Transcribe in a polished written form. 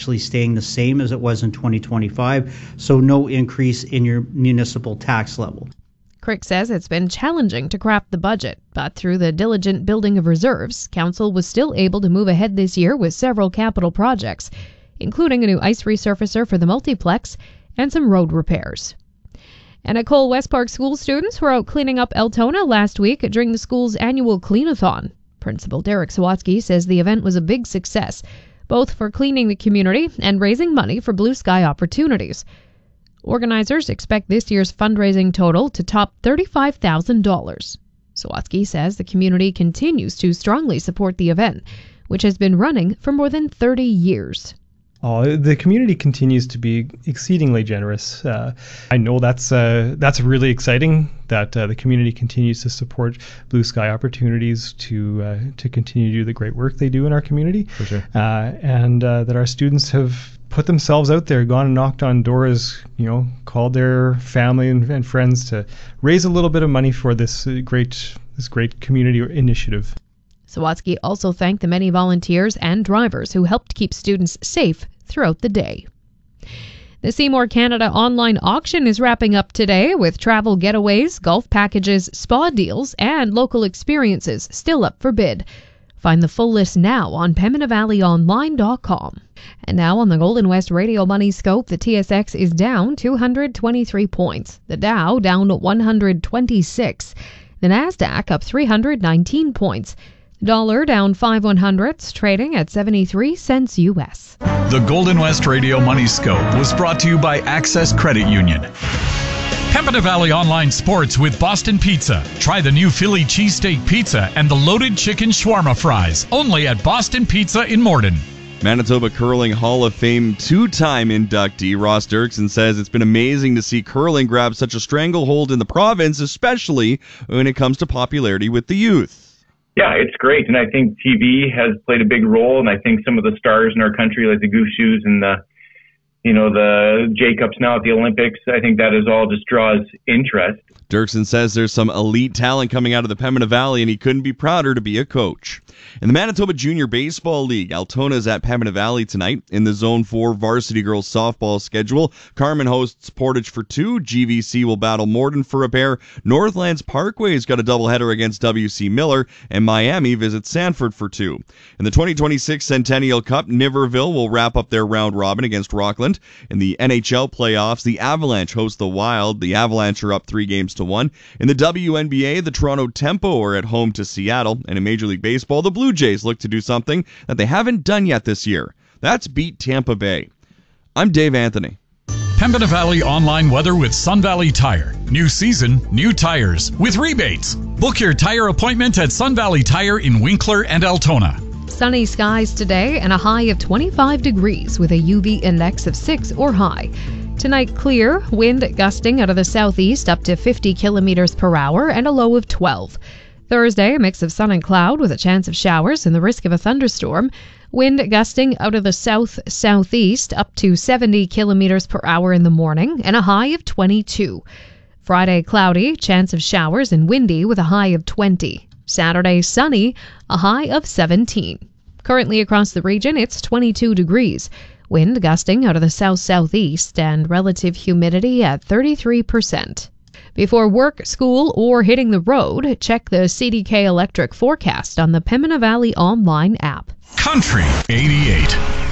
actually staying the same as it was in 2025, so no increase in your municipal tax level. Crick says it's been challenging to craft the budget, but through the diligent building of reserves, Council was still able to move ahead this year with several capital projects, including a new ice resurfacer for the multiplex and some road repairs. And at Cole West Park school students were out cleaning up Altona last week during the school's annual clean-a-thon. Principal Derek Sawatsky says the event was a big success, both for cleaning the community and raising money for blue sky opportunities. Organizers expect this year's fundraising total to top $35,000. Sawatsky says the community continues to strongly support the event, which has been running for more than 30 years. The community continues to be exceedingly generous. I know that's really exciting that the community continues to support blue sky opportunities to continue to do the great work they do in our community. For sure. And that our students have put themselves out there, gone and knocked on doors, called their family and friends to raise a little bit of money for this great community initiative. Sawatsky also thanked the many volunteers and drivers who helped keep students safe throughout the day. The Seymour Canada online auction is wrapping up today with travel getaways, golf packages, spa deals, and local experiences still up for bid. Find the full list now on PembinaValleyOnline.com. And now on the Golden West Radio Money Scope, the TSX is down 223 points. The Dow down 126. The Nasdaq up 319 points. Dollar down 5/100ths, trading at 73 cents U.S. The Golden West Radio Money Scope was brought to you by Access Credit Union. Pembina Valley Online Sports with Boston Pizza. Try the new Philly cheesesteak pizza and the loaded chicken shawarma fries, only at Boston Pizza in Morden. Manitoba Curling Hall of Fame two-time inductee Ross Dirksen says it's been amazing to see curling grab such a stranglehold in the province, especially when it comes to popularity with the youth. Yeah, it's great, and I think TV has played a big role, and I think some of the stars in our country, like the Goose Shoes and the Jacobs now at the Olympics, I think that is all just draws interest. Dirksen says there's some elite talent coming out of the Pembina Valley, and he couldn't be prouder to be a coach. In the Manitoba Junior Baseball League, Altona is at Pembina Valley tonight. In the Zone 4 varsity girls softball schedule, Carman hosts Portage for 2. GVC will battle Morden for a pair. Northlands Parkway's got a doubleheader against WC Miller, and Miami visits Sanford for 2. In the 2026 Centennial Cup, Niverville will wrap up their round robin against Rockland. In the NHL playoffs, the Avalanche host the Wild. The Avalanche are up 3-1. In the WNBA, the Toronto Tempo are at home to Seattle. And in Major League Baseball, the Blue Jays look to do something that they haven't done yet this year. That's beat Tampa Bay. I'm Dave Anthony. Pembina Valley Online Weather with Sun Valley Tire. New season, new tires with rebates. Book your tire appointment at Sun Valley Tire in Winkler and Altona. Sunny skies today and a high of 25 degrees with a UV index of 6 or high. Tonight clear, wind gusting out of the southeast up to 50 kilometers per hour and a low of 12. Thursday, a mix of sun and cloud with a chance of showers and the risk of a thunderstorm. Wind gusting out of the south-southeast up to 70 kilometers per hour in the morning and a high of 22. Friday, cloudy, chance of showers and windy with a high of 20. Saturday, sunny, a high of 17. Currently across the region, it's 22 degrees. Wind gusting out of the south-southeast and relative humidity at 33%. Before work, school, or hitting the road, check the CDK Electric forecast on the Pembina Valley Online app. Country 88.